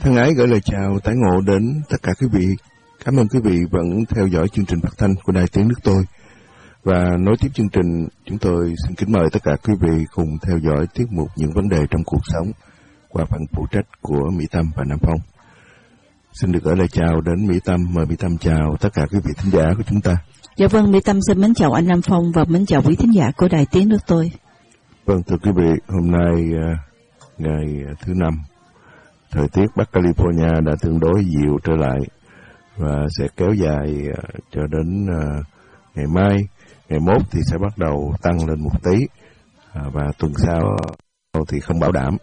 Thân ái gửi lời chào tái ngộ đến tất cả quý vị. Cảm ơn quý vị vẫn theo dõi chương trình phát thanh của Đài Tiếng Nước Tôi. Và nối tiếp chương trình, chúng tôi xin kính mời tất cả quý vị cùng theo dõi tiết mục Những vấn đề trong cuộc sống qua phần phụ trách của Mỹ Tâm và Nam Phong. Xin được gửi lời chào đến Mỹ Tâm. Mời Mỹ Tâm chào tất cả quý vị thính giả của chúng ta. Dạ vâng, Mỹ Tâm xin mến chào anh Nam Phong và mến chào quý thính giả của Đài Tiếng Nước Tôi. Vâng, thưa quý vị, hôm nay ngày thứ Năm, thời tiết Bắc California đã tương đối dịu trở lại và sẽ kéo dài cho đến ngày mai. Ngày mốt thì sẽ bắt đầu tăng lên một tí và tuần sau thì không bảo đảm.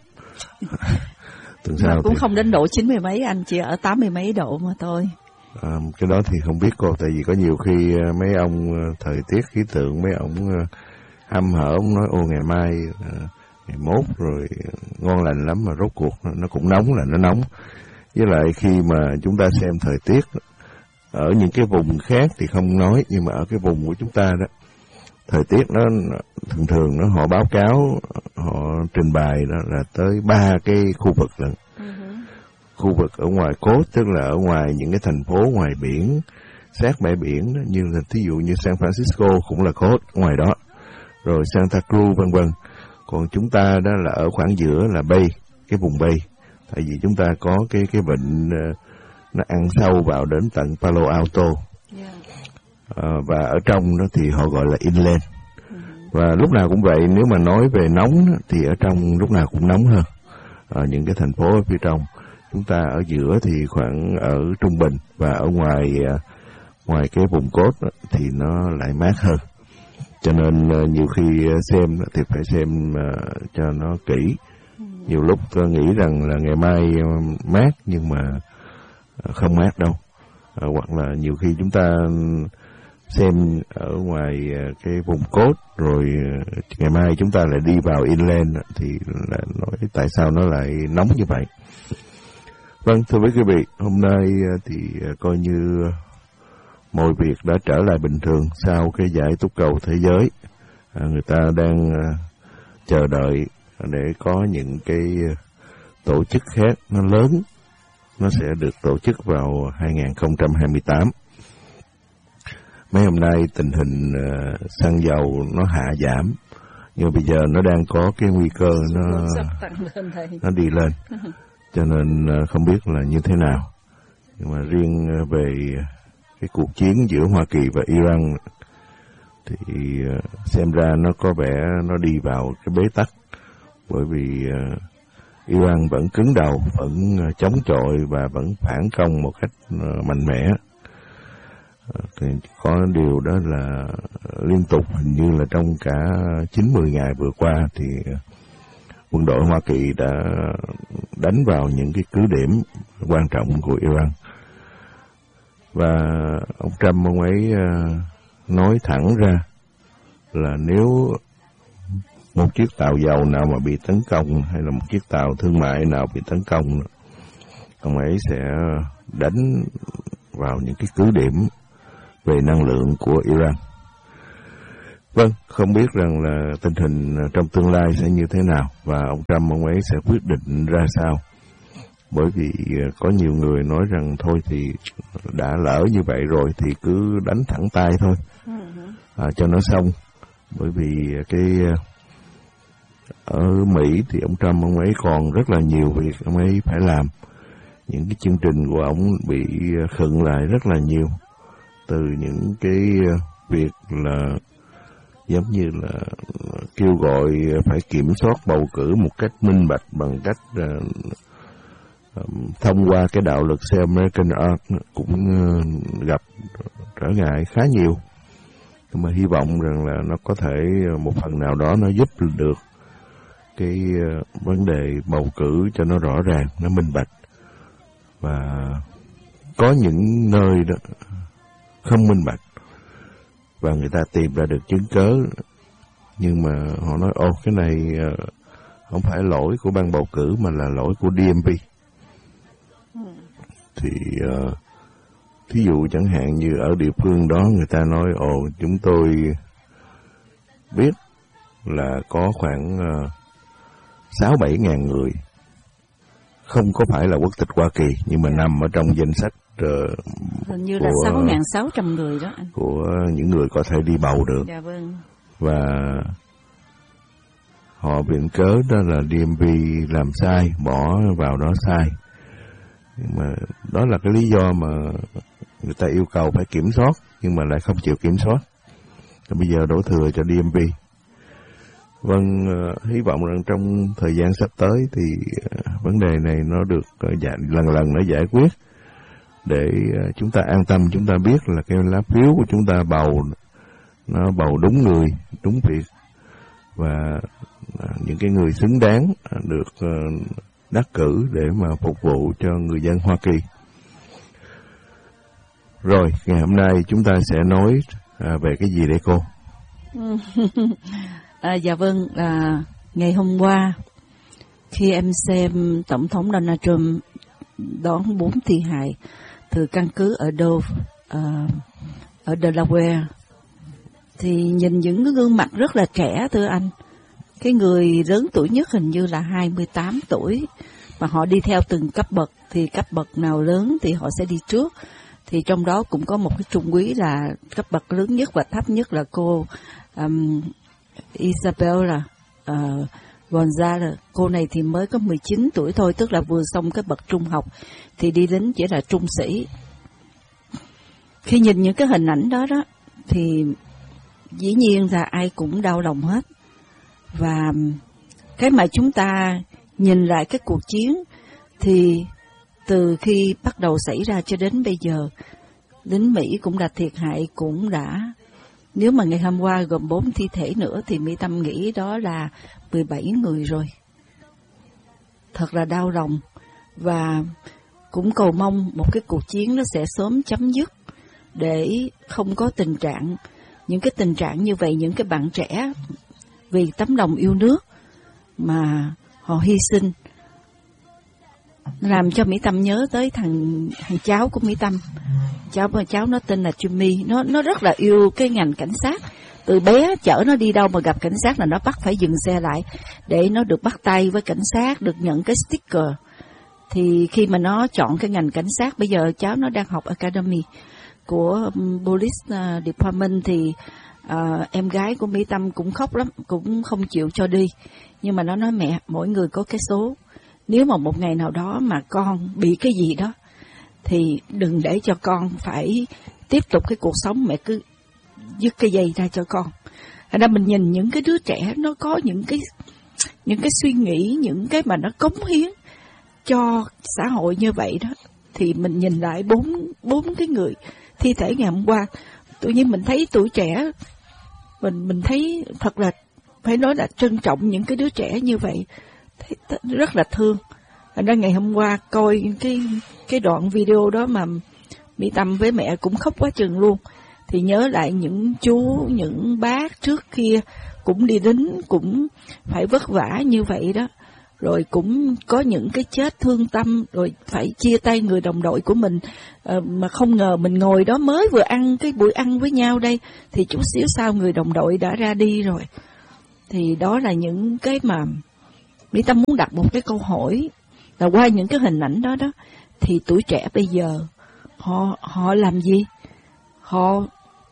Tuần sau cũng thì không đến độ 90 mấy, anh chỉ ở 80 mấy độ mà thôi. Cái đó thì không biết cô, tại vì có nhiều khi mấy ông thời tiết khí tượng, mấy ông hăm hở, ông nói ô ngày mai ngày mốt rồi ngon lành lắm, mà rốt cuộc nó cũng nóng là nó nóng. Với lại khi mà chúng ta xem thời tiết ở những cái vùng khác thì không nói, nhưng mà ở cái vùng của chúng ta đó, thời tiết nó thường họ báo cáo, họ trình bày đó là tới 3 cái khu vực lận. Khu vực ở ngoài cốt, tức là ở ngoài những cái thành phố ngoài biển, sát bãi biển đó, như là thí dụ như San Francisco cũng là cốt ngoài đó, rồi Santa Cruz vân vân. Còn chúng ta đó là ở khoảng giữa là Bay, cái vùng Bay, tại vì chúng ta có cái vịnh nó ăn sâu vào đến tận Palo Alto. Và ở trong đó thì họ gọi là inland. Và lúc nào cũng vậy, nếu mà nói về nóng đó, thì ở trong lúc nào cũng nóng hơn ở những cái thành phố ở phía trong. Chúng ta ở giữa thì khoảng ở trung bình, và ở ngoài cái vùng cốt đó, thì nó lại mát hơn. Cho nên nhiều khi xem thì phải xem cho nó kỹ. Nhiều lúc tôi nghĩ rằng là ngày mai mát nhưng mà không mát đâu. Hoặc là nhiều khi chúng ta xem ở ngoài cái vùng cốt rồi ngày mai chúng ta lại đi vào inland thì là nói tại sao nó lại nóng như vậy. Vâng, thưa quý vị, hôm nay thì coi như mọi việc đã trở lại bình thường sau cái giải túc cầu thế giới. Người ta đang chờ đợi để có những cái tổ chức khác nó lớn, nó sẽ được tổ chức vào 2028. Mấy hôm nay tình hình xăng dầu nó hạ giảm, nhưng bây giờ nó đang có cái nguy cơ nó đi lên, cho nên không biết là như thế nào. Nhưng mà riêng về cái cuộc chiến giữa Hoa Kỳ và Iran thì xem ra nó có vẻ nó đi vào cái bế tắc, bởi vì Iran vẫn cứng đầu, vẫn chống chọi và vẫn phản công một cách mạnh mẽ. Thì có điều đó là liên tục, hình như là trong cả 90 ngày vừa qua thì quân đội Hoa Kỳ đã đánh vào những cái cứ điểm quan trọng của Iran. Và ông Trump ông ấy nói thẳng ra là nếu một chiếc tàu dầu nào mà bị tấn công, hay là một chiếc tàu thương mại nào bị tấn công, ông ấy sẽ đánh vào những cái cứ điểm về năng lượng của Iran. Vâng, không biết rằng là tình hình trong tương lai sẽ như thế nào và ông Trump ông ấy sẽ quyết định ra sao. Bởi vì có nhiều người nói rằng thôi thì đã lỡ như vậy rồi thì cứ đánh thẳng tay thôi, cho nó xong. Bởi vì cái ở Mỹ thì ông Trump ông ấy còn rất là nhiều việc ông ấy phải làm. Những cái chương trình của ông bị khựng lại rất là nhiều, từ những cái việc là giống như là kêu gọi phải kiểm soát bầu cử một cách minh bạch bằng cách thông qua cái đạo luật Say American Act, cũng gặp trở ngại khá nhiều. Nhưng mà hy vọng rằng là nó có thể một phần nào đó nó giúp được cái vấn đề bầu cử cho nó rõ ràng, nó minh bạch. Và có những nơi đó không minh bạch và người ta tìm ra được chứng cớ, nhưng mà họ nói cái này không phải lỗi của ban bầu cử mà là lỗi của DMV. Thì thí dụ chẳng hạn như ở địa phương đó người ta nói chúng tôi biết là có khoảng 6-7 ngàn người không có phải là quốc tịch Hoa Kỳ, nhưng mà nằm ở trong danh sách hình như là 6.600 người đó anh, của những người có thể đi bầu được. Dạ vâng. Và họ viện cớ đó là DMV làm sai, bỏ vào đó sai. Nhưng mà đó là cái lý do mà người ta yêu cầu phải kiểm soát, nhưng mà lại không chịu kiểm soát. Và bây giờ đổ thừa cho DMV. Vâng, hy vọng rằng trong thời gian sắp tới thì vấn đề này nó được lần lần nó giải quyết, để chúng ta an tâm, chúng ta biết là cái lá phiếu của chúng ta bầu nó bầu đúng người, đúng việc, và những cái người xứng đáng được đắc cử để mà phục vụ cho người dân Hoa Kỳ. Rồi, ngày hôm nay chúng ta sẽ nói về cái gì đấy cô? Dạ vâng, ngày hôm qua khi em xem Tổng thống Donald Trump đón 4 thi hài từ căn cứ ở Dove, ở Delaware, thì nhìn những cái gương mặt rất là trẻ thưa anh. Cái người lớn tuổi nhất hình như là 28 tuổi, mà họ đi theo từng cấp bậc, thì cấp bậc nào lớn thì họ sẽ đi trước. Thì trong đó cũng có một cái trung úy là cấp bậc lớn nhất và thấp nhất là cô Isabella Gonzalez. Cô này thì mới có 19 tuổi thôi, tức là vừa xong cái bậc trung học, thì đi lính chỉ là trung sĩ. Khi nhìn những cái hình ảnh đó đó, thì dĩ nhiên là ai cũng đau lòng hết. Và cái mà chúng ta nhìn lại cái cuộc chiến, thì từ khi bắt đầu xảy ra cho đến bây giờ, lính Mỹ cũng đã thiệt hại, cũng đã, nếu mà ngày hôm qua gồm 4 thi thể nữa thì Mỹ Tâm nghĩ đó là 17 người rồi. Thật là đau lòng, và cũng cầu mong một cái cuộc chiến nó sẽ sớm chấm dứt, để không có những cái tình trạng như vậy, những cái bạn trẻ vì tấm lòng yêu nước mà họ hy sinh. Làm cho Mỹ Tâm nhớ tới thằng cháu của Mỹ Tâm. Cháu nó tên là Jimmy, nó rất là yêu cái ngành cảnh sát. Từ bé chở nó đi đâu mà gặp cảnh sát là nó bắt phải dừng xe lại để nó được bắt tay với cảnh sát, được nhận cái sticker. Thì khi mà nó chọn cái ngành cảnh sát, bây giờ cháu nó đang học Academy của Police Department, thì em gái của Mỹ Tâm cũng khóc lắm, cũng không chịu cho đi. Nhưng mà nó nói mẹ, mỗi người có cái số. Nếu mà một ngày nào đó mà con bị cái gì đó, thì đừng để cho con phải tiếp tục cái cuộc sống, mẹ cứ dứt cái dây ra cho con. Thành ra mình nhìn những cái đứa trẻ nó có những cái suy nghĩ, những cái mà nó cống hiến cho xã hội như vậy đó, thì mình nhìn lại bốn cái người thi thể ngày hôm qua, tự nhiên mình thấy tuổi trẻ, mình thấy thật là phải nói là trân trọng những cái đứa trẻ như vậy, rất là thương. Thành ra ngày hôm qua coi cái đoạn video đó mà Mỹ Tâm với mẹ cũng khóc quá chừng luôn, thì nhớ lại những chú, những bác trước kia cũng đi lính, cũng phải vất vả như vậy đó, rồi cũng có những cái chết thương tâm, rồi phải chia tay người đồng đội của mình, mà không ngờ mình ngồi đó mới vừa ăn cái buổi ăn với nhau đây, thì chút xíu sau người đồng đội đã ra đi rồi. Thì đó là những cái mà Mỹ Tâm muốn đặt một cái câu hỏi, là qua những cái hình ảnh đó đó, thì tuổi trẻ bây giờ họ làm gì? Họ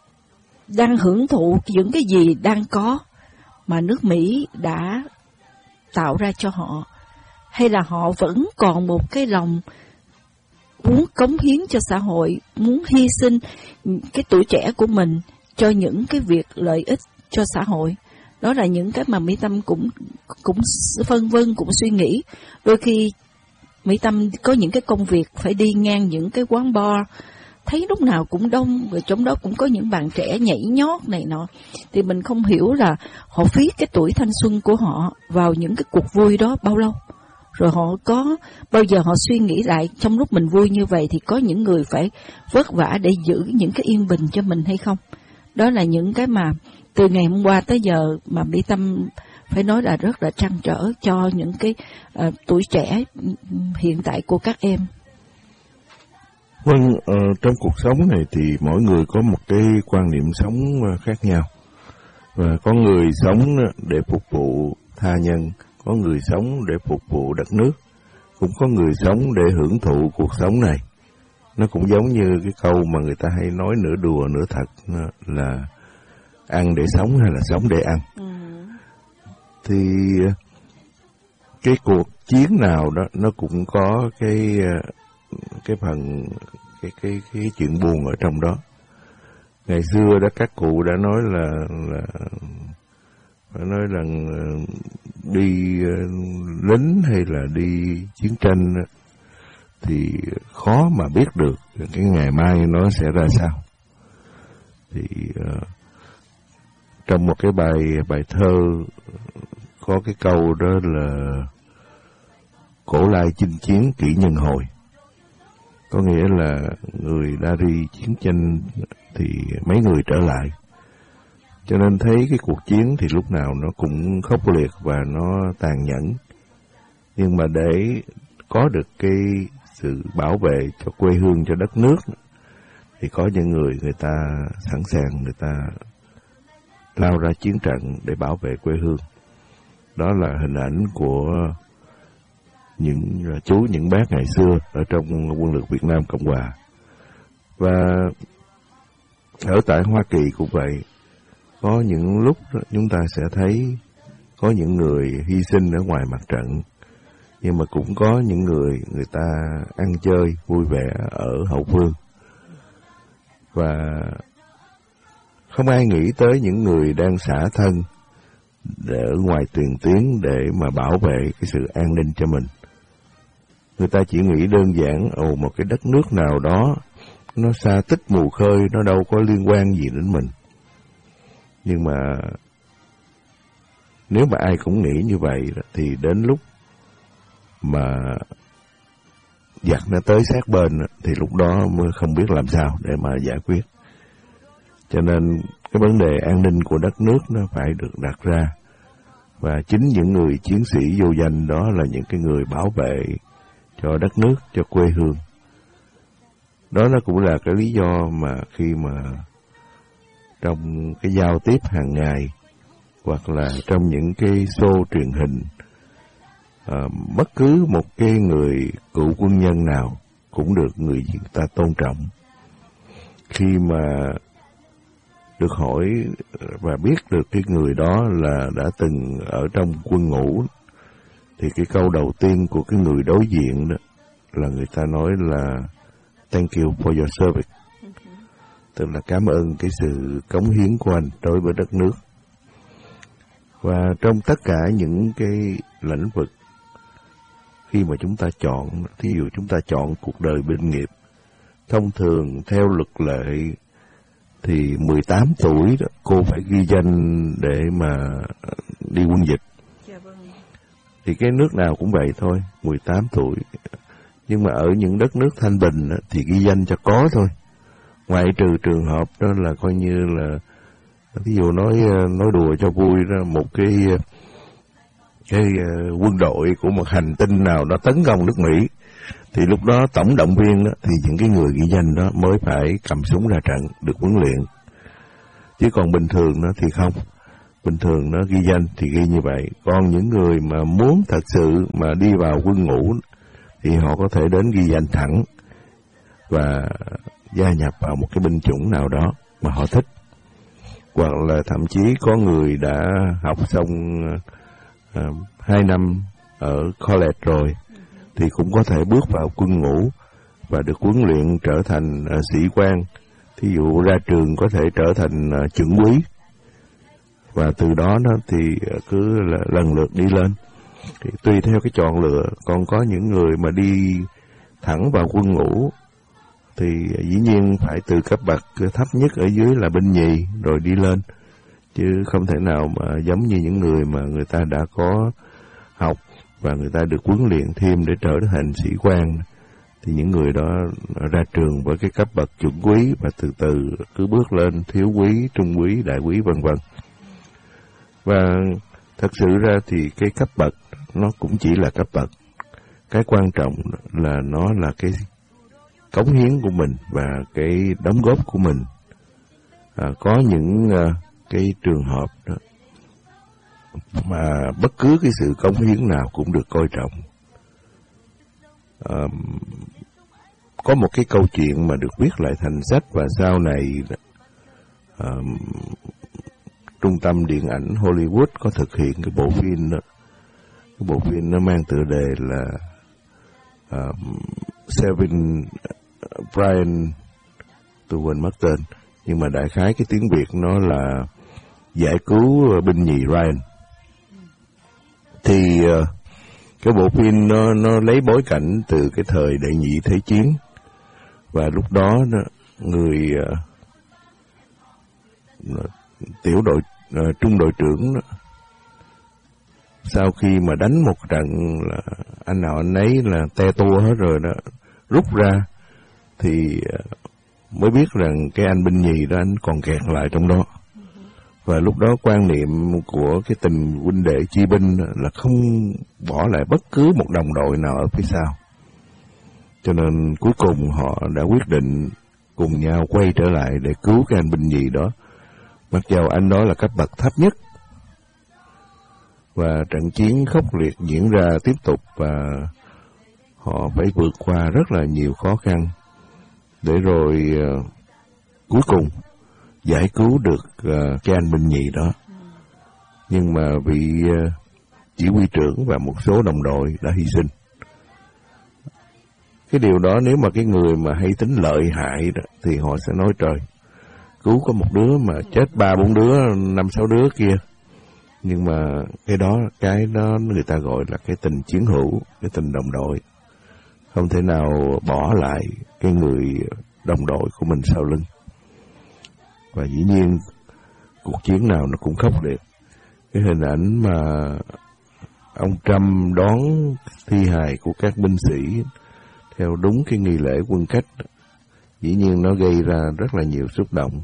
đang hưởng thụ những cái gì đang có mà nước Mỹ đã tạo ra cho họ, hay là họ vẫn còn một cái lòng muốn cống hiến cho xã hội, muốn hy sinh cái tuổi trẻ của mình cho những cái việc lợi ích cho xã hội? Đó là những cái mà Mỹ Tâm cũng phân vân, cũng suy nghĩ. Đôi khi Mỹ Tâm có những cái công việc phải đi ngang những cái quán bar, thấy lúc nào cũng đông, rồi trong đó cũng có những bạn trẻ nhảy nhót này nọ, thì mình không hiểu là họ phí cái tuổi thanh xuân của họ vào những cái cuộc vui đó bao lâu, rồi họ có bao giờ họ suy nghĩ lại trong lúc mình vui như vậy thì có những người phải vất vả để giữ những cái yên bình cho mình hay không? Đó là những cái mà từ ngày hôm qua tới giờ mà Mỹ Tâm phải nói là rất là trăn trở cho những cái tuổi trẻ hiện tại của các em. Vâng, trong cuộc sống này thì mỗi người có một cái quan niệm sống khác nhau. Và có người sống để phục vụ tha nhân, có người sống để phục vụ đất nước, cũng có người sống để hưởng thụ cuộc sống này. Nó cũng giống như cái câu mà người ta hay nói nửa đùa nửa thật là ăn để sống hay là sống để ăn. Thì cái cuộc chiến nào đó nó cũng có cái phần cái chuyện buồn ở trong đó. Ngày xưa đó các cụ đã nói là đi lính hay là đi chiến tranh thì khó mà biết được cái ngày mai nó sẽ ra sao. Thì trong một cái bài thơ có cái câu đó là cổ lai chinh chiến kỷ nhân hồi, có nghĩa là người đã đi chiến tranh thì mấy người trở lại. Cho nên thấy cái cuộc chiến thì lúc nào nó cũng khốc liệt và nó tàn nhẫn. Nhưng mà để có được cái sự bảo vệ cho quê hương, cho đất nước, thì có những người ta sẵn sàng, người ta lao ra chiến trận để bảo vệ quê hương. Đó là hình ảnh của những chú, những bác ngày xưa ở trong quân lực Việt Nam Cộng Hòa. Và ở tại Hoa Kỳ cũng vậy. Có những lúc chúng ta sẽ thấy có những người hy sinh ở ngoài mặt trận, nhưng mà cũng có những người ta ăn chơi vui vẻ ở hậu phương. Và không ai nghĩ tới những người đang xả thân ở ngoài tiền tuyến để mà bảo vệ cái sự an ninh cho mình. Người ta chỉ nghĩ đơn giản một cái đất nước nào đó nó xa tích mù khơi, nó đâu có liên quan gì đến mình. Nhưng mà nếu mà ai cũng nghĩ như vậy thì đến lúc mà giặc nó tới sát bên thì lúc đó mới không biết làm sao để mà giải quyết. Cho nên cái vấn đề an ninh của đất nước nó phải được đặt ra. Và chính những người chiến sĩ vô danh đó là những cái người bảo vệ cho đất nước, cho quê hương. Đó nó cũng là cái lý do mà khi mà trong cái giao tiếp hàng ngày hoặc là trong những cái show truyền hình, bất cứ một cái người cựu quân nhân nào cũng được người ta tôn trọng. Khi mà được hỏi và biết được cái người đó là đã từng ở trong quân ngũ, thì cái câu đầu tiên của cái người đối diện đó là người ta nói là thank you for your service. Tức là cảm ơn cái sự cống hiến của anh đối với đất nước. Và trong tất cả những cái lĩnh vực, khi mà chúng ta chọn, thí dụ chúng ta chọn cuộc đời binh nghiệp, thông thường theo luật lệ thì 18 tuổi đó, cô phải ghi danh để mà đi quân dịch. Thì cái nước nào cũng vậy thôi, 18 tuổi. Nhưng mà ở những đất nước thanh bình thì ghi danh cho có thôi. Ngoại trừ trường hợp đó là coi như là, ví dụ nói đùa cho vui đó, một cái quân đội của một hành tinh nào đó tấn công nước Mỹ, thì lúc đó tổng động viên đó, thì những cái người ghi danh đó mới phải cầm súng ra trận, được huấn luyện. Chứ còn bình thường đó thì không. Bình thường nó ghi danh thì ghi như vậy. Còn những người mà muốn thật sự mà đi vào quân ngũ thì họ có thể đến ghi danh thẳng và gia nhập vào một cái binh chủng nào đó mà họ thích. Hoặc là thậm chí có người đã học xong 2 năm ở college rồi thì cũng có thể bước vào quân ngũ và được huấn luyện trở thành sĩ quan. Thí dụ ra trường có thể trở thành chuẩn úy. Và từ đó thì cứ lần lượt đi lên. Thì tùy theo cái chọn lựa. Còn có những người mà đi thẳng vào quân ngũ thì dĩ nhiên phải từ cấp bậc thấp nhất ở dưới là binh nhì rồi đi lên. Chứ không thể nào mà giống như những người mà người ta đã có học và người ta được huấn luyện thêm để trở thành sĩ quan. Thì những người đó ra trường với cái cấp bậc chuẩn úy và từ từ cứ bước lên thiếu úy, trung úy, đại úy vân vân. Và thật sự ra thì cái cấp bậc nó cũng chỉ là cấp bậc. Cái quan trọng là nó là cái cống hiến của mình và cái đóng góp của mình. Có những cái trường hợp đó mà bất cứ cái sự cống hiến nào cũng được coi trọng. có một cái câu chuyện mà được viết lại thành sách, và sau này Trung tâm Điện ảnh Hollywood có thực hiện cái bộ phim đó. Cái bộ phim nó mang tựa đề là Saving Brian, tôi quên mất tên, nhưng mà đại khái cái tiếng Việt nó là Giải cứu binh nhì Ryan. Thì cái bộ phim nó lấy bối cảnh từ cái thời đệ nhị thế chiến, và lúc đó người trung đội trưởng đó, sau khi mà đánh một trận là anh nào anh ấy là te tua hết rồi đó, rút ra thì mới biết rằng cái anh binh nhì đó anh còn kẹt lại trong đó. Và lúc đó quan niệm của cái tình huynh đệ chi binh là không bỏ lại bất cứ một đồng đội nào ở phía sau. Cho nên cuối cùng họ đã quyết định cùng nhau quay trở lại để cứu cái anh binh nhì đó, mặc dầu anh đó là cấp bậc thấp nhất. Và trận chiến khốc liệt diễn ra tiếp tục, và họ phải vượt qua rất là nhiều khó khăn để rồi cuối cùng giải cứu được cái anh binh nhì đó. Nhưng mà vị chỉ huy trưởng và một số đồng đội đã hy sinh. Cái điều đó nếu mà cái người mà hay tính lợi hại đó, thì họ sẽ nói trời, cứu có một đứa mà chết 3-4 đứa, 5-6 đứa kia. Nhưng mà cái đó người ta gọi là cái tình chiến hữu, cái tình đồng đội. Không thể nào bỏ lại cái người đồng đội của mình sau lưng. Và dĩ nhiên cuộc chiến nào nó cũng khốc liệt. Cái hình ảnh mà ông Trump đón thi hài của các binh sĩ theo đúng cái nghi lễ quân cách, dĩ nhiên nó gây ra rất là nhiều xúc động.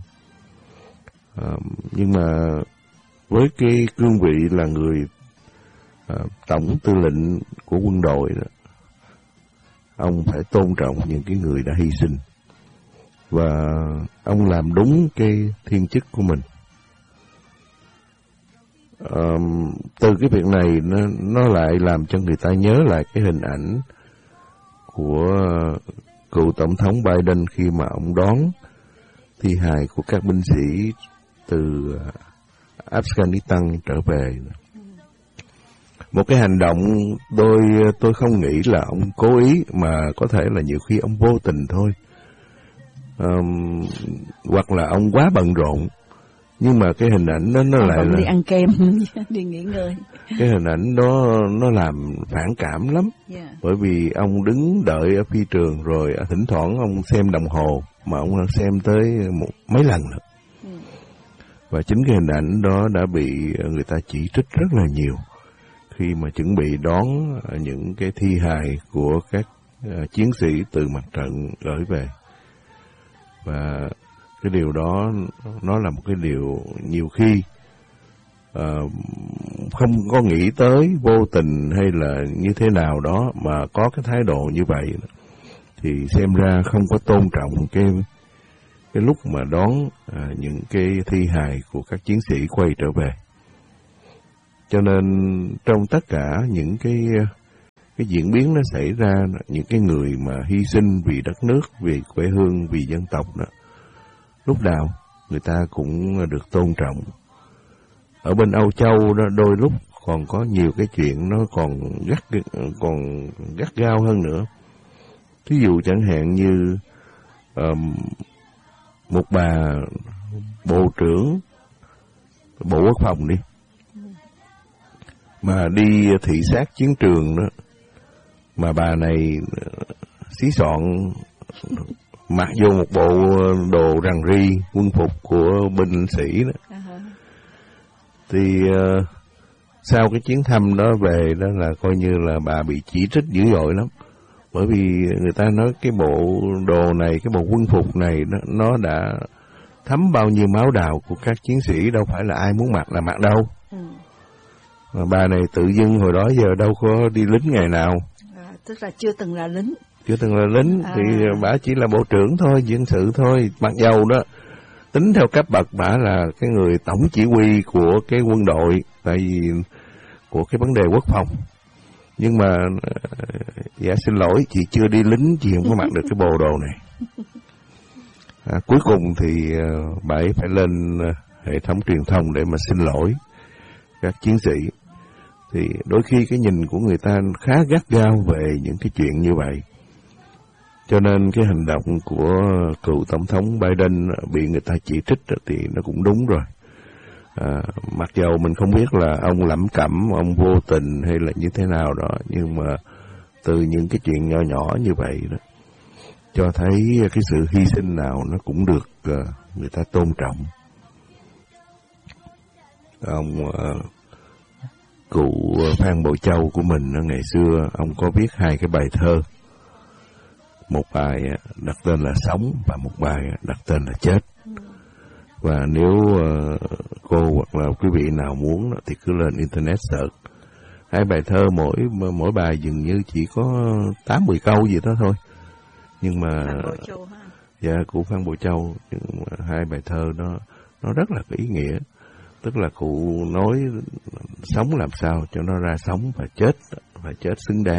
Nhưng mà với cái cương vị là người tổng tư lệnh của quân đội đó, ông phải tôn trọng những cái người đã hy sinh, và ông làm đúng cái thiên chức của mình. Từ cái việc này nó lại làm cho người ta nhớ lại cái hình ảnh của cựu tổng thống Biden khi mà ông đón thi hài của các binh sĩ từ Afghanistan trở về. Một cái hành động tôi không nghĩ là ông cố ý, mà có thể là nhiều khi ông vô tình thôi, hoặc là ông quá bận rộn. Nhưng mà cái hình ảnh đó nó lại là đi ăn kem, đi nghỉ ngơi. Cái hình ảnh đó nó làm phản cảm lắm. Bởi vì ông đứng đợi ở phi trường, rồi thỉnh thoảng ông xem đồng hồ mà ông xem tới mấy lần nữa. Và chính cái hình ảnh đó đã bị người ta chỉ trích rất là nhiều khi mà chuẩn bị đón những cái thi hài của các chiến sĩ từ mặt trận gửi về. Và cái điều đó nó là một cái điều nhiều khi không có nghĩ tới, vô tình hay là như thế nào đó mà có cái thái độ như vậy, thì xem ra không có tôn trọng cái lúc mà đón những cái thi hài của các chiến sĩ quay trở về. Cho nên trong tất cả những cái diễn biến nó xảy ra, những cái người mà hy sinh vì đất nước, vì quê hương, vì dân tộc đó, lúc nào người ta cũng được tôn trọng. Ở bên Âu Châu đó, đôi lúc còn có nhiều cái chuyện nó còn gắt gao hơn nữa. Ví dụ chẳng hạn như một bà bộ trưởng Bộ Quốc phòng đi, mà đi thị sát chiến trường đó, mà bà này xí xọn mặc vô một bộ đồ rằn ri quân phục của binh sĩ đó. Thì sau cái chuyến thăm đó về đó là coi như là bà bị chỉ trích dữ dội lắm. Bởi vì người ta nói cái bộ đồ này, cái bộ quân phục này nó đã thấm bao nhiêu máu đào của các chiến sĩ, đâu phải là ai muốn mặc là mặc đâu. Mà bà này tự dưng hồi đó giờ đâu có đi lính ngày nào. Tức là chưa từng là lính. Chưa từng là lính, thì bà chỉ là bộ trưởng thôi, dân sự thôi. Mặc dầu đó, tính theo cấp bậc bà là cái người tổng chỉ huy của cái quân đội, tại vì của cái vấn đề quốc phòng. Nhưng mà dạ xin lỗi, chị chưa đi lính, chị không có mặc được cái bộ đồ này. Cuối cùng thì bà ấy phải lên hệ thống truyền thông để mà xin lỗi các chiến sĩ. Thì đôi khi cái nhìn của người ta khá gắt gao về những cái chuyện như vậy. Cho nên cái hành động của cựu Tổng thống Biden bị người ta chỉ trích thì nó cũng đúng rồi. Mặc dầu mình không biết là ông lẩm cẩm, ông vô tình hay là như thế nào đó, nhưng mà từ những cái chuyện nhỏ nhỏ như vậy đó, cho thấy cái sự hy sinh nào nó cũng được người ta tôn trọng. Ông cụ Phan Bội Châu của mình ngày xưa, ông có viết 2 cái bài thơ. Một bài đặt tên là Sống và một bài đặt tên là Chết. Và nếu cô hoặc là quý vị nào muốn thì cứ lên internet search 2 bài thơ, mỗi bài dường như chỉ có 8-10 câu gì đó thôi. Nhưng mà dạ, cụ Phan Bội Châu, 2 bài thơ nó rất là có ý nghĩa. Tức là cụ nói sống làm sao cho nó ra sống, và chết xứng đáng.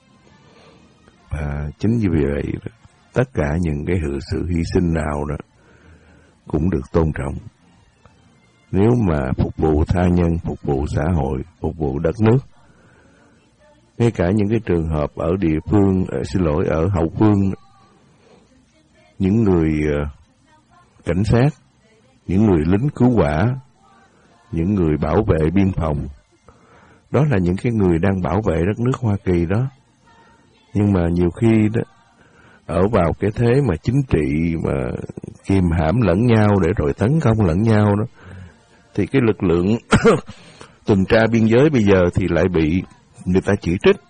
Và chính vì vậy tất cả những cái sự hy sinh nào đó cũng được tôn trọng. Nếu mà phục vụ tha nhân, phục vụ xã hội, phục vụ đất nước, ngay cả những cái trường hợp ở địa phương, ở hậu phương, những người cảnh sát, những người lính cứu hỏa, những người bảo vệ biên phòng, đó là những cái người đang bảo vệ đất nước Hoa Kỳ đó. Nhưng mà nhiều khi đó, ở vào cái thế mà chính trị mà kìm hãm lẫn nhau để rồi tấn công lẫn nhau đó, thì cái lực lượng tuần tra biên giới bây giờ thì lại bị người ta chỉ trích.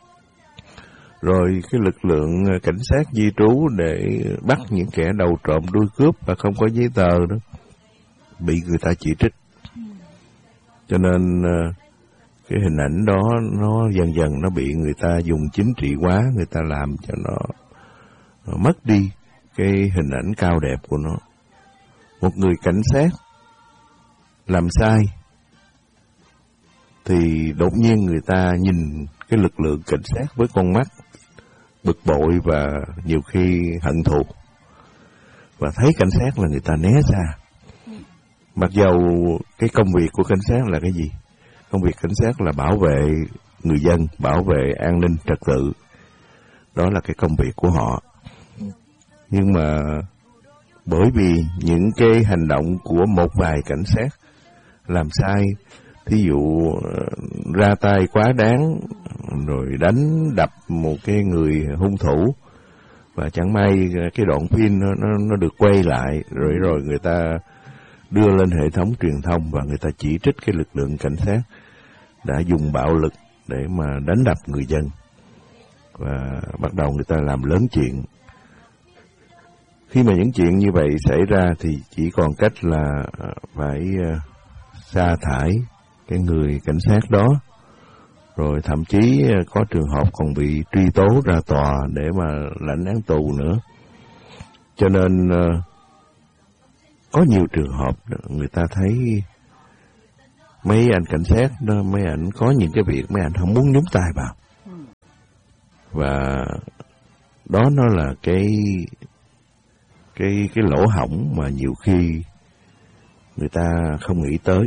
Rồi cái lực lượng cảnh sát di trú để bắt những kẻ đầu trộm đuôi cướp và không có giấy tờ đó, bị người ta chỉ trích. Cho nên cái hình ảnh đó nó dần dần nó bị người ta dùng chính trị hóa, người ta làm cho nó mất đi cái hình ảnh cao đẹp của nó. Một người cảnh sát làm sai thì đột nhiên người ta nhìn cái lực lượng cảnh sát với con mắt bực bội và nhiều khi hận thù, và thấy cảnh sát là người ta né ra. Mặc dầu cái công việc của cảnh sát là cái gì? Công việc cảnh sát là bảo vệ người dân, bảo vệ an ninh trật tự. Đó là cái công việc của họ. Nhưng mà bởi vì những cái hành động của một vài cảnh sát làm sai, thí dụ ra tay quá đáng, rồi đánh đập một cái người hung thủ, và chẳng may cái đoạn phim nó được quay lại, rồi người ta đưa lên hệ thống truyền thông và người ta chỉ trích cái lực lượng cảnh sát đã dùng bạo lực để mà đánh đập người dân, và bắt đầu người ta làm lớn chuyện. Khi mà những chuyện như vậy xảy ra thì chỉ còn cách là phải sa thải cái người cảnh sát đó, rồi thậm chí có trường hợp còn bị truy tố ra tòa để mà lãnh án tù nữa. Cho nên có nhiều trường hợp người ta thấy mấy anh cảnh sát đó, mấy anh có những cái việc mấy anh không muốn nhúng tay vào. Và đó nó là cái lỗ hổng mà nhiều khi người ta không nghĩ tới.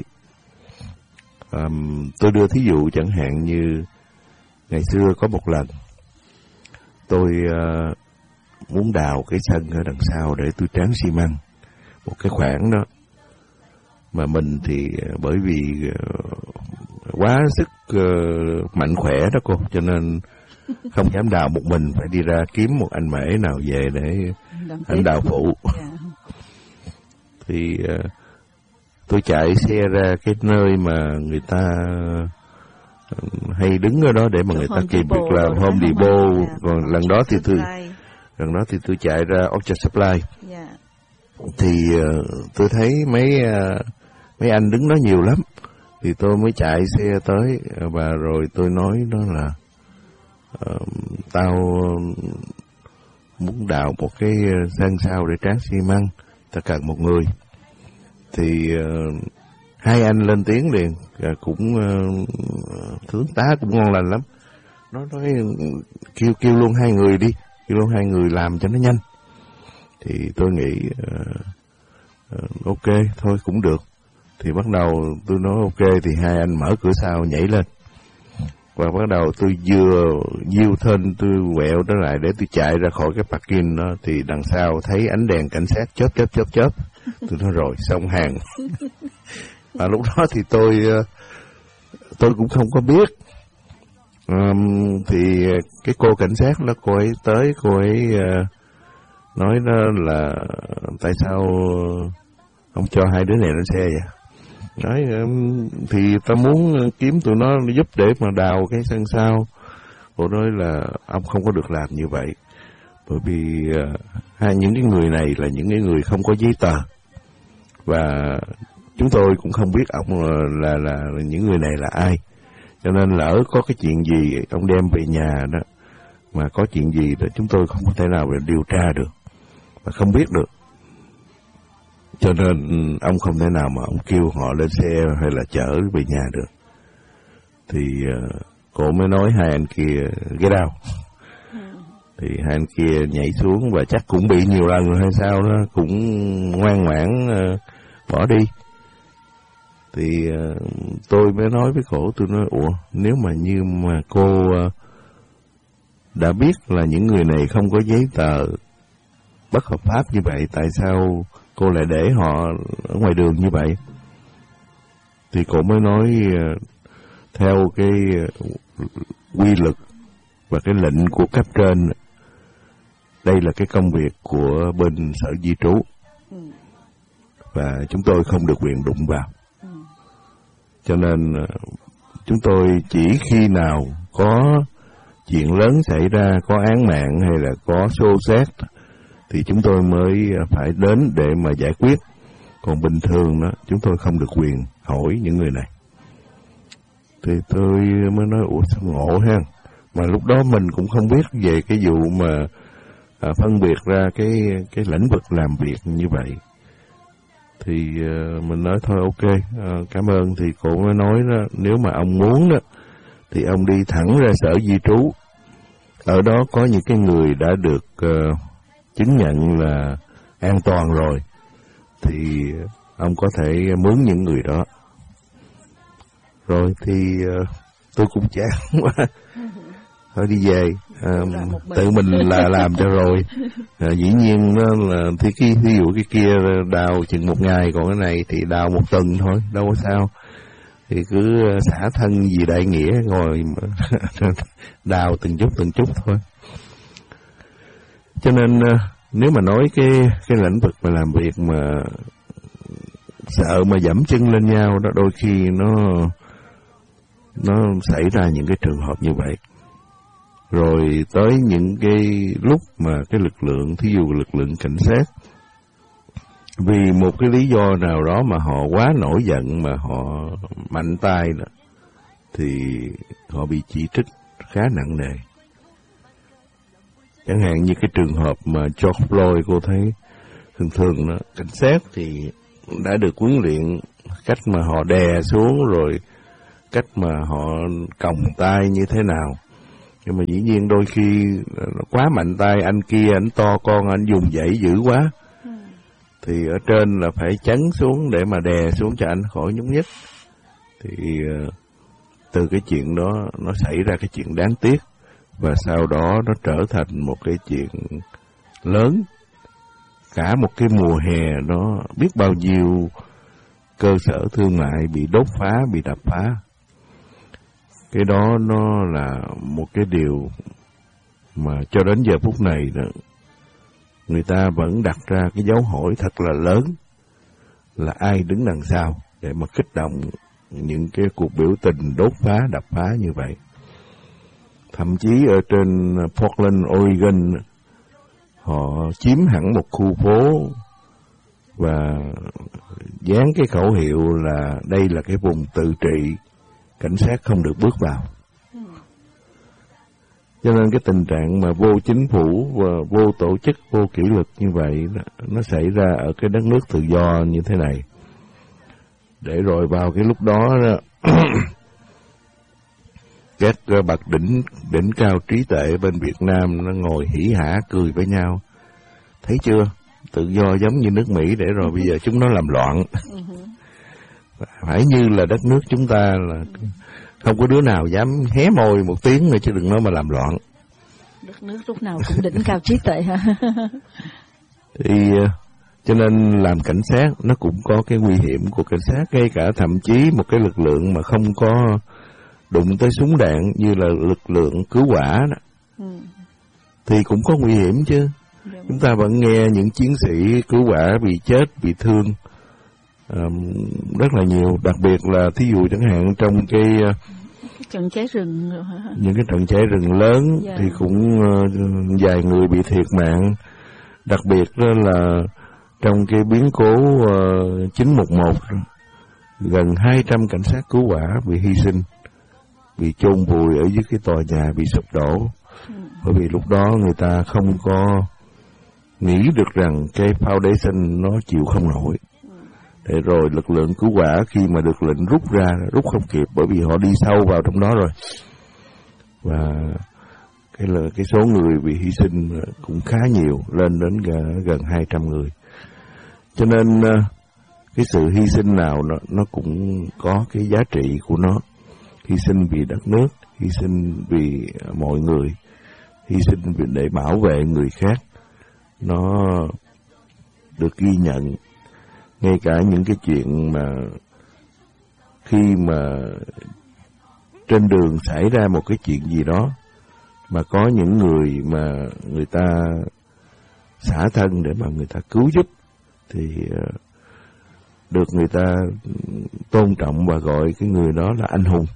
Tôi đưa thí dụ chẳng hạn như ngày xưa có một lần tôi muốn đào cái sân ở đằng sau để tôi tráng xi măng, một cái khoảng đó. Mà mình thì bởi vì quá sức mạnh khỏe đó cô, cho nên không dám đào một mình, phải đi ra kiếm một anh mễ nào về để anh đào phụ. Thì tôi chạy xe ra cái nơi mà người ta hay đứng ở đó để mà người ta kịp việc làm Home Depot. Còn lần đó thì tôi chạy ra Orchard Supply. Thì tôi thấy mấy anh đứng đó nhiều lắm, thì tôi mới chạy xe tới, và rồi tôi nói đó là tao muốn đào một cái sân sau để tráng xi măng, ta cần một người. Thì hai anh lên tiếng liền, cũng tướng tá cũng ngon lành lắm. nói kêu luôn 2 người đi, kêu luôn 2 người làm cho nó nhanh. Thì tôi nghĩ ok thôi cũng được. Thì bắt đầu tôi nói ok, thì 2 anh mở cửa sau nhảy lên, và bắt đầu tôi vừa diêu thân tôi quẹo trở lại để tôi chạy ra khỏi cái parking đó, thì đằng sau thấy ánh đèn cảnh sát chớp. Tôi nói rồi xong hàng. Và lúc đó thì tôi cũng không có biết. Thì cái cô cảnh sát đó, cô ấy tới, cô ấy nói đó là tại sao không cho 2 đứa này lên xe vậy? Nói thì ta muốn kiếm tụi nó giúp để mà đào cái sân sau. Cô nói là ông không có được làm như vậy, bởi vì những cái người này là những cái người không có giấy tờ, và chúng tôi cũng không biết ông là những người này là ai, cho nên lỡ có cái chuyện gì ông đem về nhà đó, mà có chuyện gì đó chúng tôi không có thể nào điều tra được và không biết được, cho nên ông không thể nào mà ông kêu họ lên xe hay là chở về nhà được. Thì cô mới nói 2 anh kia get out. Thì 2 anh kia nhảy xuống và chắc cũng bị nhiều lần rồi hay sao đó, cũng ngoan ngoãn bỏ đi. Thì tôi mới nói với cổ, tôi nói ủa, nếu mà như mà cô đã biết là những người này không có giấy tờ bất hợp pháp như vậy, tại sao cô lại để họ ở ngoài đường như vậy? Thì cô mới nói theo cái quy luật và cái lệnh của cấp trên, đây là cái công việc của bên sở di trú, và chúng tôi không được quyền đụng vào. Cho nên chúng tôi chỉ khi nào có chuyện lớn xảy ra, có án mạng hay là có xô xát thì chúng tôi mới phải đến để mà giải quyết. Còn bình thường đó, chúng tôi không được quyền hỏi những người này. Thì tôi mới nói ủa sao ngộ ha. Mà lúc đó mình cũng không biết về cái vụ mà phân biệt ra cái lĩnh vực làm việc như vậy. Thì mình nói thôi ok, cảm ơn. Thì cô mới nói đó, nếu mà ông muốn đó thì ông đi thẳng ra sở di trú. Ở đó có những cái người đã được chứng nhận là an toàn rồi, thì ông có thể mướn những người đó. Rồi thì tôi cũng chán quá, thôi đi về, tự mình là làm cho rồi. Dĩ nhiên đó là thí dụ cái kia đào chừng 1 ngày, còn cái này thì đào 1 tuần thôi, đâu có sao. Thì cứ xả thân vì đại nghĩa, ngồi đào từng chút thôi. Cho nên nếu mà nói cái lĩnh vực mà làm việc mà sợ mà dẫm chân lên nhau đó, đôi khi nó xảy ra những cái trường hợp như vậy. Rồi tới những cái lúc mà cái lực lượng, thí dụ lực lượng cảnh sát, vì một cái lý do nào đó mà họ quá nổi giận, mà họ mạnh tay đó, thì họ bị chỉ trích khá nặng nề. Chẳng hạn như cái trường hợp mà George Floyd, cô thấy thường đó, cảnh sát thì đã được huấn luyện cách mà họ đè xuống, rồi cách mà họ còng tay như thế nào. Nhưng mà dĩ nhiên đôi khi quá mạnh tay, anh kia anh to con, anh dùng dãy dữ quá, thì ở trên là phải chấn xuống để mà đè xuống cho anh khỏi nhúc nhích. Thì từ cái chuyện đó nó xảy ra cái chuyện đáng tiếc, và sau đó nó trở thành một cái chuyện lớn. Cả một cái mùa hè nó biết bao nhiêu cơ sở thương mại bị đốt phá, bị đập phá. Cái đó nó là một cái điều mà cho đến giờ phút này đó, người ta vẫn đặt ra cái dấu hỏi thật là lớn, là ai đứng đằng sau để mà kích động những cái cuộc biểu tình đốt phá, đập phá như vậy. Thậm chí ở trên Portland, Oregon, họ chiếm hẳn một khu phố và dán cái khẩu hiệu là đây là cái vùng tự trị, cảnh sát không được bước vào. Cho nên cái tình trạng mà vô chính phủ và vô tổ chức, vô kỷ luật như vậy nó xảy ra ở cái đất nước tự do như thế này. Để rồi vào cái lúc đó các bậc đỉnh cao trí tuệ bên Việt Nam nó ngồi hỉ hả cười với nhau. Thấy chưa? Tự do giống như nước Mỹ để rồi bây giờ chúng nó làm loạn. Phải như là đất nước chúng ta là không có đứa nào dám hé môi một tiếng nữa chứ đừng nói mà làm loạn. Đất nước lúc nào cũng đỉnh cao trí tuệ ha. Thì cho nên làm cảnh sát nó cũng có cái nguy hiểm của cảnh sát, ngay cả thậm chí một cái lực lượng mà không có đụng tới súng đạn như là lực lượng cứu hỏa đó, thì cũng có nguy hiểm chứ. Chúng ta vẫn nghe những chiến sĩ cứu hỏa bị chết, bị thương rất là nhiều, đặc biệt là thí dụ chẳng hạn trong cái trận cháy rừng, những cái trận cháy rừng lớn thì cũng vài người bị thiệt mạng. Đặc biệt đó là trong cái biến cố 911 gần 200 cảnh sát cứu hỏa bị hy sinh, bị chôn vùi ở dưới cái tòa nhà bị sụp đổ. Bởi vì lúc đó người ta không có nghĩ được rằng cái foundation nó chịu không nổi. Để rồi lực lượng cứu hỏa khi mà được lệnh rút ra, rút không kịp bởi vì họ đi sâu vào trong đó rồi. Và cái số người bị hy sinh cũng khá nhiều, lên đến gần 200 người. Cho nên cái sự hy sinh nào nó cũng có cái giá trị của nó. Hy sinh vì đất nước, hy sinh vì mọi người, hy sinh để bảo vệ người khác, nó được ghi nhận. Ngay cả những cái chuyện mà khi mà trên đường xảy ra một cái chuyện gì đó mà có những người mà người ta xả thân để mà người ta cứu giúp thì được người ta tôn trọng và gọi cái người đó là anh hùng.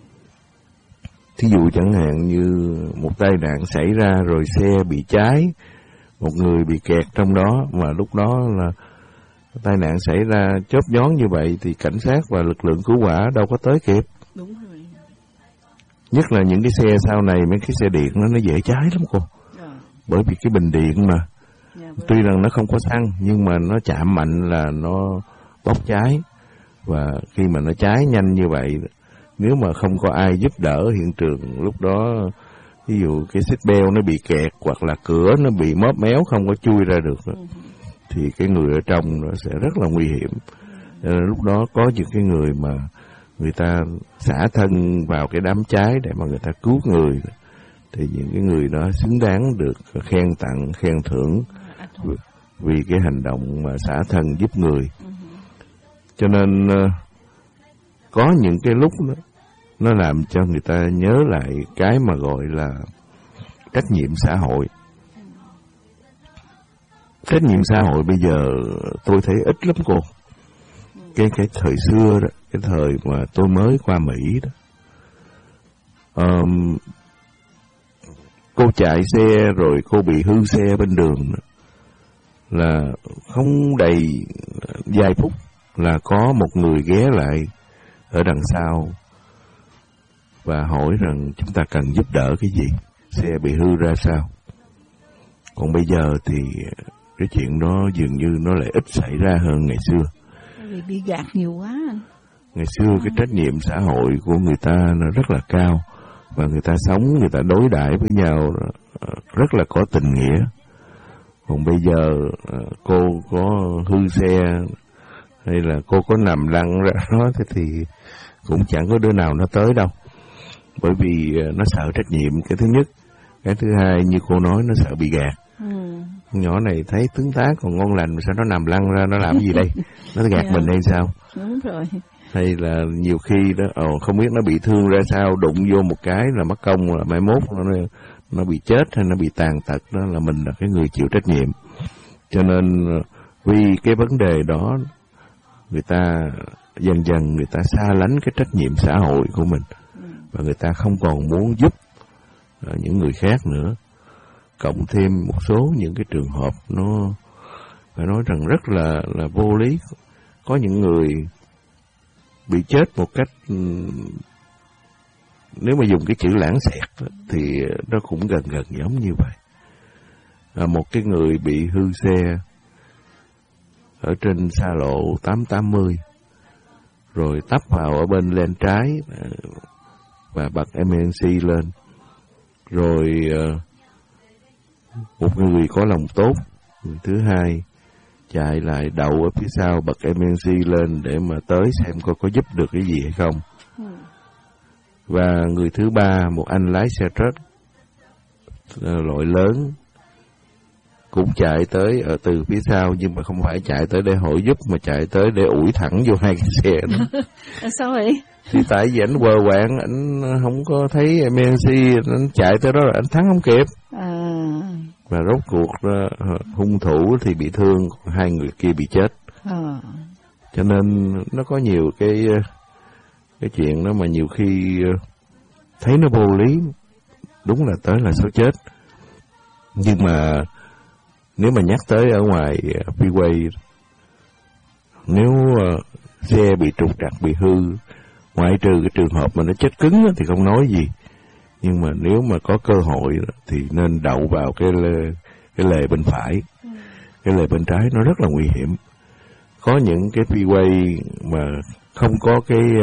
Thí dụ chẳng hạn như một tai nạn xảy ra rồi xe bị cháy, một người bị kẹt trong đó, mà lúc đó là tai nạn xảy ra chớp nhón như vậy thì cảnh sát và lực lượng cứu hỏa đâu có tới kịp. Đúng rồi. Nhất là những cái xe sau này, mấy cái xe điện nó dễ cháy lắm cô. Bởi vì cái bình điện mà, tuy rằng nó không có xăng nhưng mà nó chạm mạnh là nó bốc cháy. Và khi mà nó cháy nhanh như vậy, nếu mà không có ai giúp đỡ hiện trường, lúc đó ví dụ cái xích beo nó bị kẹt hoặc là cửa nó bị móp méo không có chui ra được đó, thì cái người ở trong nó sẽ rất là nguy hiểm. Lúc đó có những cái người mà người ta xả thân vào cái đám cháy để mà người ta cứu người, thì những cái người đó xứng đáng được khen tặng, khen thưởng vì cái hành động mà xả thân giúp người. Cho nên có những cái lúc đó, nó làm cho người ta nhớ lại cái mà gọi là trách nhiệm xã hội. Trách nhiệm xã hội bây giờ tôi thấy ít lắm cô. Cái thời xưa đó, cái thời mà tôi mới qua Mỹ đó, cô chạy xe rồi cô bị hư xe bên đường đó, là không đầy vài phút là có một người ghé lại ở đằng sau và hỏi rằng chúng ta cần giúp đỡ cái gì, xe bị hư ra sao. Còn bây giờ thì cái chuyện đó dường như nó lại ít xảy ra hơn ngày xưa. Vì bị gạt nhiều quá anh. Ngày xưa cái trách nhiệm xã hội của người ta nó rất là cao, và người ta sống, người ta đối đãi với nhau rất là có tình nghĩa. Còn bây giờ cô có hư xe hay là cô có nằm lăn ra đó thì cũng chẳng có đứa nào nó tới đâu. Bởi vì nó sợ trách nhiệm, cái thứ nhất. Cái thứ hai, như cô nói, nó sợ bị gạt. Nhỏ này thấy tướng tá còn ngon lành, sao nó nằm lăn ra, nó làm gì đây? Nó gạt mình hay sao? Đúng rồi. Hay là nhiều khi đó, không biết nó bị thương ra sao, đụng vô một cái là mất công, là mai mốt nó bị chết hay nó bị tàn tật, đó là mình là cái người chịu trách nhiệm. Cho nên vì cái vấn đề đó, người ta dần dần người ta xa lánh cái trách nhiệm xã hội của mình, và người ta không còn muốn giúp những người khác nữa. Cộng thêm một số những cái trường hợp nó phải nói rằng rất là vô lý. Có những người bị chết một cách, nếu mà dùng cái chữ lãng xẹt thì nó cũng gần giống như vậy. Một cái người bị hư xe ở trên xa lộ 880, rồi tấp vào ở bên lane trái, và bật MNC lên. Rồi một người có lòng tốt, người thứ hai chạy lại đậu ở phía sau bật MNC lên để mà tới xem coi có giúp được cái gì hay không. Và người thứ ba, một anh lái xe truck loại lớn, cũng chạy tới ở từ phía sau, nhưng mà không phải chạy tới để hội giúp mà chạy tới để ủi thẳng vô hai cái xe đó. Sao vậy? Thì tại vì ảnh quờ quạng, ảnh không có thấy MNC, ảnh chạy tới đó rồi ảnh thắng không kịp. Và rốt cuộc hung thủ thì bị thương, hai người kia bị chết. Cho nên nó có nhiều cái chuyện đó mà nhiều khi thấy nó vô lý, đúng là tới là số chết. Nhưng mà nếu mà nhắc tới ở ngoài freeway, nếu xe bị trục trặc, bị hư, ngoại trừ cái trường hợp mà nó chết cứng thì không nói gì. Nhưng mà nếu mà có cơ hội thì nên đậu vào cái lề bên phải. Cái lề bên trái nó rất là nguy hiểm. Có những cái freeway mà không có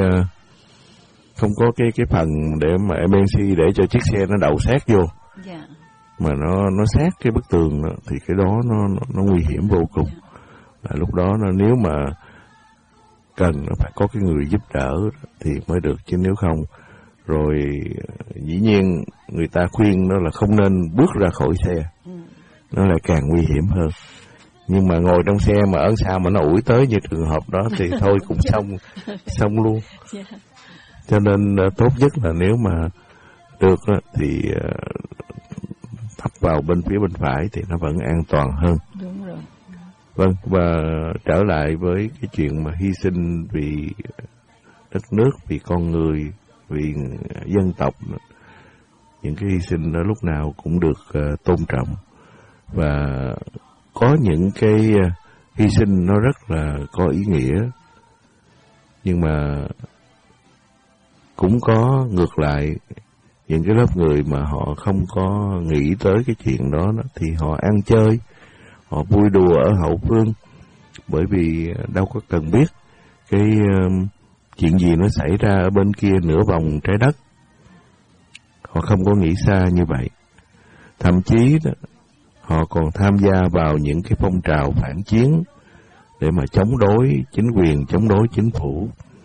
cái phần để mà MNC để cho chiếc xe nó đậu sát vô. Mà nó sát cái bức tường đó, thì cái đó nó nguy hiểm vô cùng. Và lúc đó nếu mà cần nó phải có cái người giúp đỡ thì mới được, chứ nếu không rồi dĩ nhiên người ta khuyên nó là không nên bước ra khỏi xe, nó lại càng nguy hiểm hơn. Nhưng mà ngồi trong xe mà ở sao mà nó ủi tới như trường hợp đó thì thôi cũng xong luôn. Cho nên tốt nhất là nếu mà được thì thấp vào bên phía bên phải thì nó vẫn an toàn hơn. Đúng rồi. Vâng, và trở lại với cái chuyện mà hy sinh vì đất nước, vì con người, vì dân tộc, những cái hy sinh đó lúc nào cũng được tôn trọng. Và có những cái hy sinh nó rất là có ý nghĩa, nhưng mà cũng có ngược lại những cái lớp người mà họ không có nghĩ tới cái chuyện đó thì họ ăn chơi, họ vui đùa ở hậu phương, bởi vì đâu có cần biết cái chuyện gì nó xảy ra ở bên kia nửa vòng trái đất. Họ không có nghĩ xa như vậy. Thậm chí họ còn tham gia vào những cái phong trào phản chiến để mà chống đối chính quyền, chống đối chính phủ.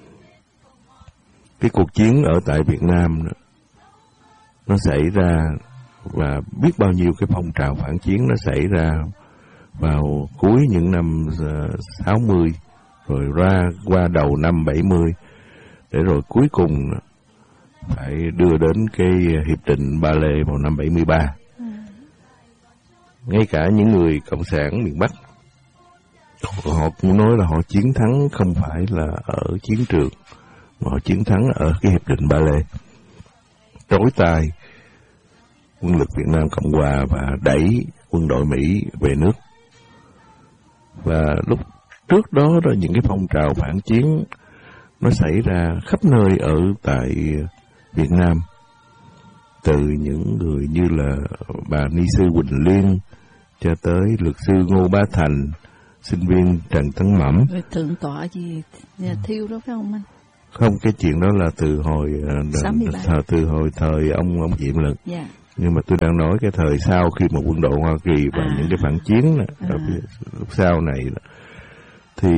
Cái cuộc chiến ở tại Việt Nam nó xảy ra, và biết bao nhiêu cái phong trào phản chiến nó xảy ra vào cuối những năm 60, rồi qua đầu năm 70, để rồi cuối cùng phải đưa đến cái Hiệp định Ba Lê vào năm 73. Ngay cả những người Cộng sản miền Bắc, họ cũng nói là họ chiến thắng không phải là ở chiến trường, mà họ chiến thắng ở cái Hiệp định Ba Lê, trối tay quân lực Việt Nam Cộng Hòa và đẩy quân đội Mỹ về nước. Và lúc trước đó những cái phong trào phản chiến nó xảy ra khắp nơi ở tại Việt Nam, từ những người như là bà ni sư Quỳnh Liên cho tới luật sư Ngô Bá Thành, sinh viên Trần Tấn Mẩm. Thượng tọa gì Thiêu đó phải không anh? Không, cái chuyện đó là từ hồi thời ông Diệm Lực. Yeah. Nhưng mà tôi đang nói cái thời sau khi mà quân đội Hoa Kỳ và những cái phản chiến lúc sau này thì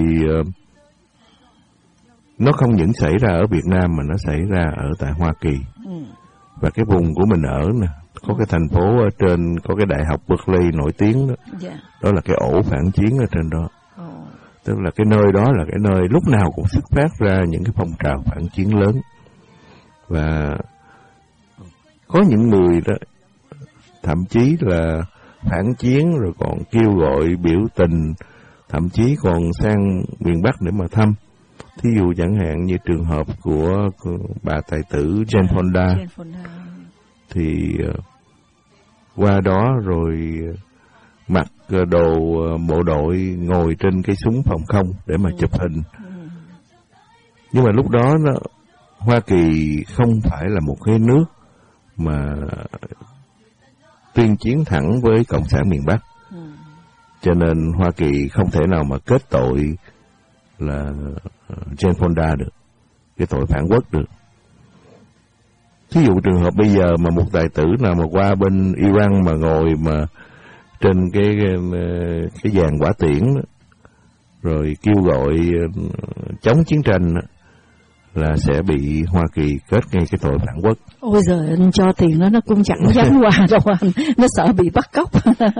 nó không những xảy ra ở Việt Nam mà nó xảy ra ở tại Hoa Kỳ. Và cái vùng của mình ở nè, có cái thành phố ở trên, có cái đại học Berkeley nổi tiếng đó. Đó là cái ổ phản chiến ở trên đó. Tức là cái nơi đó là cái nơi lúc nào cũng xuất phát ra những cái phong trào phản chiến lớn. Và có những người đó thậm chí là phản chiến rồi còn kêu gọi biểu tình, thậm chí còn sang miền Bắc để mà thăm. Thí dụ chẳng hạn như trường hợp của bà tài tử Jane Fonda, thì qua đó rồi mặc đồ bộ đội ngồi trên cái súng phòng không để mà chụp hình. Nhưng mà lúc đó Hoa Kỳ không phải là một cái nước mà tuyên chiến thẳng với Cộng sản miền Bắc. Cho nên Hoa Kỳ không thể nào mà kết tội là Jane Fonda được, cái tội phản quốc được. Thí dụ trường hợp bây giờ mà một tài tử nào mà qua bên Iran mà ngồi mà trên cái dàn quả tiễn đó, rồi kêu gọi chống chiến tranh đó, là sẽ bị Hoa Kỳ kết ngay cái tội phản quốc. Ôi giời, anh cho tiền nó cũng chẳng dám qua đâu anh, nó sợ bị bắt cóc.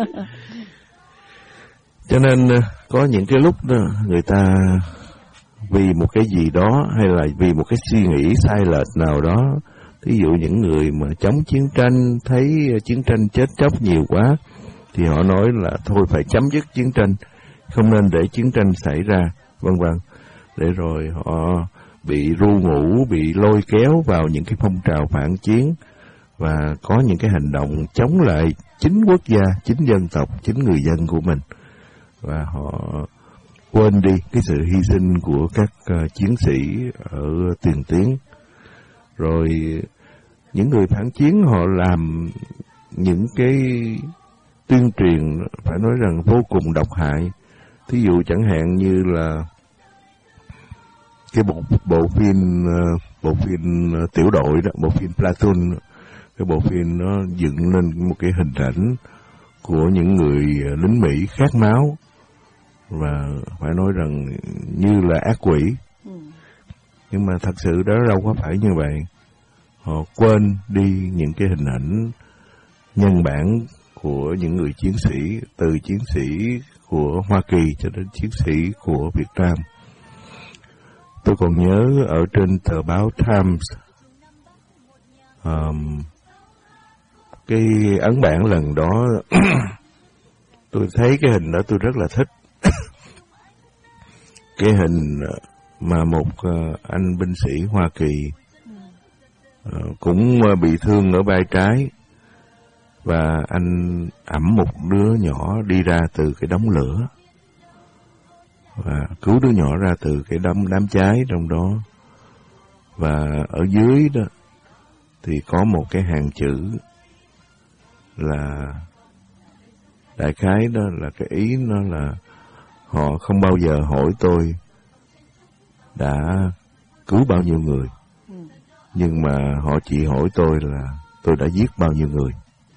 Cho nên có những cái lúc đó người ta vì một cái gì đó hay là vì một cái suy nghĩ sai lệch nào đó, ví dụ những người mà chống chiến tranh thấy chiến tranh chết chóc nhiều quá thì họ nói là thôi phải chấm dứt chiến tranh, không nên để chiến tranh xảy ra, vân vân, để rồi họ bị ru ngủ, bị lôi kéo vào những cái phong trào phản chiến và có những cái hành động chống lại chính quốc gia, chính dân tộc, chính người dân của mình, và họ quên đi cái sự hy sinh của các chiến sĩ ở tiền tuyến. Rồi những người phản chiến họ làm những cái tuyên truyền phải nói rằng vô cùng độc hại. Thí dụ chẳng hạn như là cái bộ phim Tiểu đội đó, bộ phim Platoon, cái bộ phim nó dựng lên một cái hình ảnh của những người lính Mỹ khát máu và phải nói rằng như là ác quỷ. Nhưng mà thật sự đó đâu có phải như vậy. Họ quên đi những cái hình ảnh nhân bản của những người chiến sĩ, từ chiến sĩ của Hoa Kỳ cho đến chiến sĩ của Việt Nam. Tôi còn nhớ ở trên tờ báo Times, cái ấn bản lần đó tôi thấy cái hình đó tôi rất là thích. Cái hình mà một anh binh sĩ Hoa Kỳ cũng bị thương ở vai trái, và anh ẵm một đứa nhỏ đi ra từ cái đống lửa và cứu đứa nhỏ ra từ cái đám cháy trong đó. Và ở dưới đó thì có một cái hàng chữ là đại khái đó là cái ý nó là họ không bao giờ hỏi tôi đã cứu bao nhiêu người, nhưng mà họ chỉ hỏi tôi là tôi đã giết bao nhiêu người.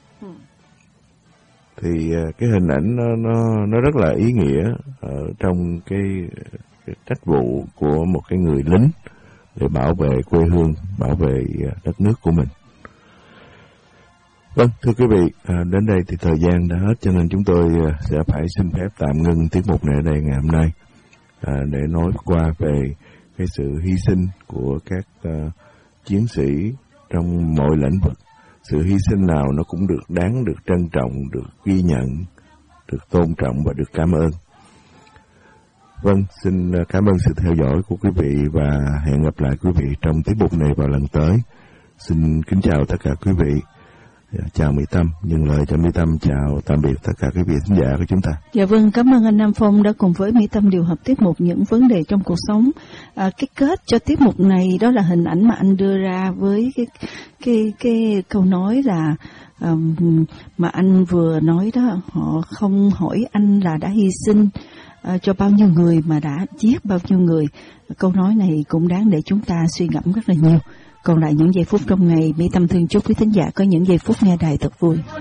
Thì cái hình ảnh nó rất là ý nghĩa ở trong cái trách vụ của một cái người lính để bảo vệ quê hương, bảo vệ đất nước của mình. Vâng, thưa quý vị, đến đây thì thời gian đã hết, cho nên chúng tôi sẽ phải xin phép tạm ngưng tiết mục này ở đây ngày hôm nay để nói qua về cái sự hy sinh của các chiến sĩ trong mọi lĩnh vực. Sự hy sinh nào nó cũng được đáng được trân trọng, được ghi nhận, được tôn trọng và được cảm ơn. Vâng, xin cảm ơn sự theo dõi của quý vị và hẹn gặp lại quý vị trong tiết mục này vào lần tới. Xin kính chào tất cả quý vị. Chào Mỹ Tâm, nhân lời cho Mỹ Tâm chào tạm biệt tất cả quý vị khán giả của chúng ta. Dạ vâng, cảm ơn anh Nam Phong đã cùng với Mỹ Tâm điều hợp tiết mục những vấn đề trong cuộc sống. Cái kết cho tiết mục này đó là hình ảnh mà anh đưa ra với cái câu nói là mà anh vừa nói đó, họ không hỏi anh là đã hy sinh cho bao nhiêu người mà đã giết bao nhiêu người. Câu nói này cũng đáng để chúng ta suy ngẫm rất là nhiều. Còn lại những giây phút trong ngày, Mỹ Tâm thương chúc quý thính giả có những giây phút nghe đài thật vui.